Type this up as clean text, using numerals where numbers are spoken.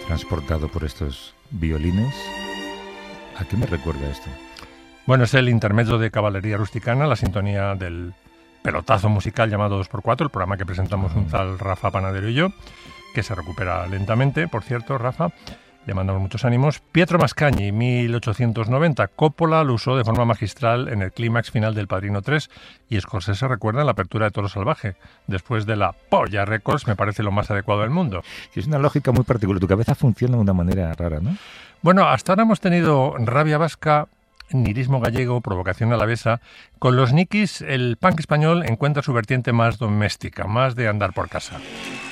transportado por estos violines. ¿A qué me recuerda esto? Bueno, es el intermezzo de Caballería Rusticana, la sintonía del pelotazo musical llamado 2x4, el programa que presentamos un tal Rafa Panadero y yo, que se recupera lentamente, por cierto, Rafa, le mandamos muchos ánimos. Pietro Mascagni, 1890, Coppola lo usó de forma magistral en el clímax final del Padrino 3 y Scorsese recuerda en la apertura de Toro Salvaje. Después de la Polla Records, me parece lo más adecuado del mundo. Es una lógica muy particular, tu cabeza funciona de una manera rara, ¿no? Bueno, hasta ahora hemos tenido rabia vasca, nihilismo gallego, provocación alavesa. Con los Nikis, el punk español encuentra su vertiente más doméstica, más de andar por casa.